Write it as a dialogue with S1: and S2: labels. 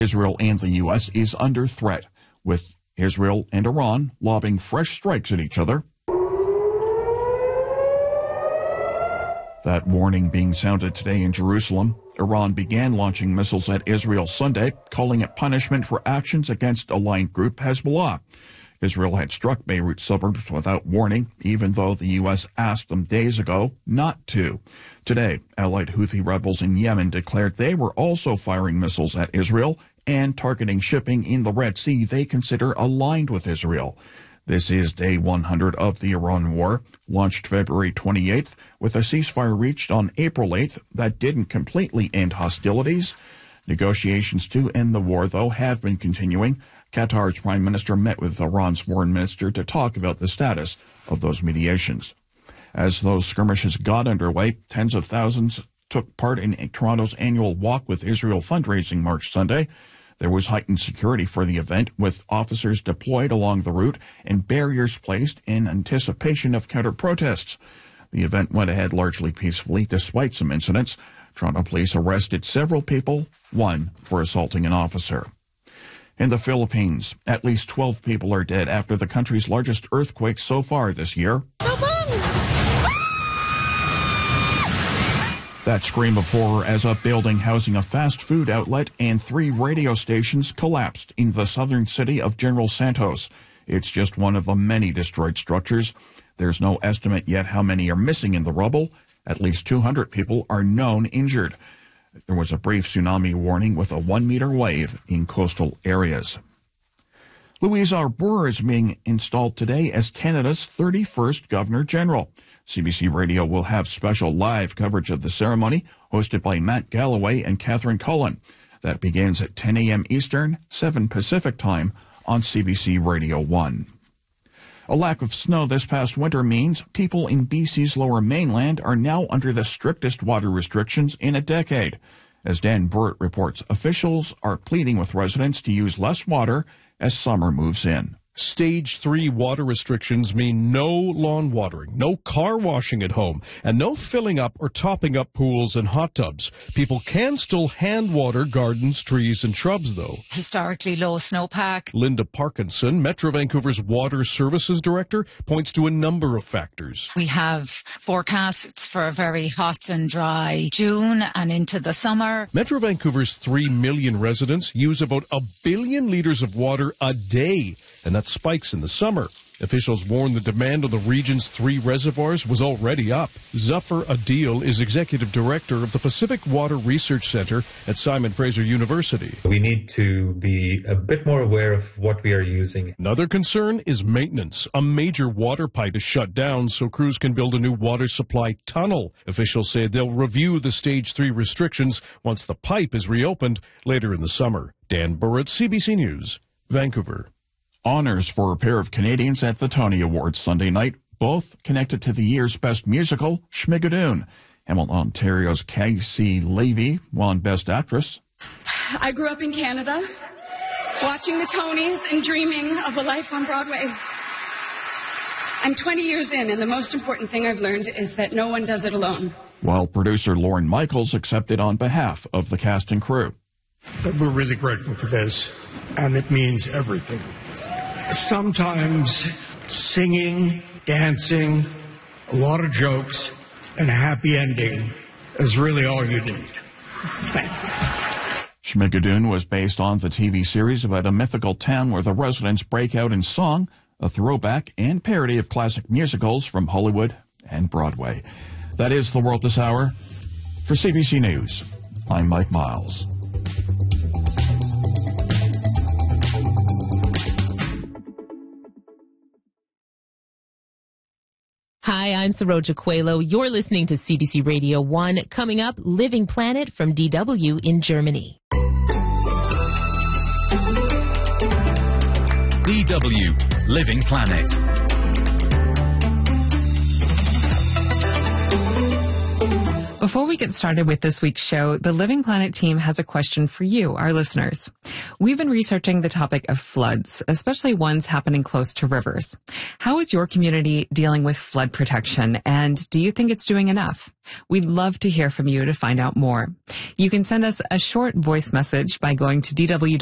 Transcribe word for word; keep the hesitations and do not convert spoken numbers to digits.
S1: Israel and the U S is under threat, with Israel and Iran lobbing fresh strikes at each other. That warning being sounded today in Jerusalem. Iran began launching missiles at Israel Sunday, calling it punishment for actions against aligned group Hezbollah. Israel had struck Beirut suburbs without warning, even though the U S asked them days ago not to. Today, allied Houthi rebels in Yemen declared they were also firing missiles at Israel and targeting shipping in the Red Sea they consider aligned with Israel. This is day one hundred of the Iran war, launched February twenty-eighth, with a ceasefire reached on April eighth that didn't completely end hostilities. Negotiations to end the war, though, have been continuing. Qatar's prime minister met with Iran's foreign minister to talk about the status of those mediations. As those skirmishes got underway, tens of thousands took part in Toronto's annual Walk with Israel fundraising march Sunday. There was heightened security for the event, with officers deployed along the route and barriers placed in anticipation of counter-protests. The event went ahead largely peacefully, despite some incidents. Toronto police arrested several people, one for assaulting an officer. In the Philippines, at least twelve people are dead after the country's largest earthquake so far this year. That scream of horror as a building housing a fast food outlet and three radio stations collapsed in the southern city of General Santos. It's just one of the many destroyed structures. There's no estimate yet how many are missing in the rubble. At least two hundred people are known injured. There was a brief tsunami warning with a one-meter wave in coastal areas. Louise Arbour is being installed today as Canada's thirty-first Governor-General. C B C Radio will have special live coverage of the ceremony, hosted by Matt Galloway and Catherine Cullen. That begins at ten a.m. Eastern, seven Pacific Time on C B C Radio one. A lack of snow this past winter means people in B C's lower mainland are now under the strictest water restrictions in a decade. As Dan Burrett reports, officials are pleading with residents to use less water as summer moves in.
S2: Stage three water restrictions mean no lawn watering, no car washing at home, and no filling up or topping up pools and hot tubs. People can still hand water gardens, trees, and shrubs, though.
S3: Historically low snowpack.
S2: Linda Parkinson, Metro Vancouver's Water Services Director, points to a number of factors.
S3: We have forecasts for a very hot and dry June and into the summer.
S2: Metro Vancouver's three million residents use about a billion litres of water a day, and that spikes in the summer. Officials warn the demand on the region's three reservoirs was already up. Zafar Adil is executive director of the Pacific Water Research Center at Simon Fraser University.
S4: We need to be a bit more aware of what we are using.
S2: Another concern is maintenance. A major water pipe is shut down so crews can build a new water supply tunnel. Officials say they'll review the stage three restrictions once the pipe is reopened later in the summer. Dan Burrett, C B C News, Vancouver.
S1: Honors for a pair of Canadians at the Tony Awards Sunday night, both connected to the year's Best Musical, Schmigadoon. Hamilton, Ontario's Casey Levy won Best Actress.
S5: I grew up in Canada, watching the Tonys and dreaming of a life on Broadway. I'm twenty years in, and the most important thing I've learned is that no one does it alone.
S1: While producer Lauren Michaels accepted on behalf of the cast and crew.
S6: But we're really grateful for this, and it means everything. Sometimes singing, dancing, a lot of jokes, and a happy ending is really all you need. Thank you.
S1: Schmigadoon was based on the T V series about a mythical town where the residents break out in song, a throwback and parody of classic musicals from Hollywood and Broadway. That is the world this hour. For C B C News, I'm Mike Miles.
S7: Hi, I'm Saroja Coelho. You're listening to C B C Radio one. Coming up, Living Planet from D W in Germany.
S8: D W, Living Planet.
S9: Before we get started with this week's show, the Living Planet team has a question for you, our listeners. We've been researching the topic of floods, especially ones happening close to rivers. How is your community dealing with flood protection, and do you think it's doing enough? We'd love to hear from you to find out more. You can send us a short voice message by going to D W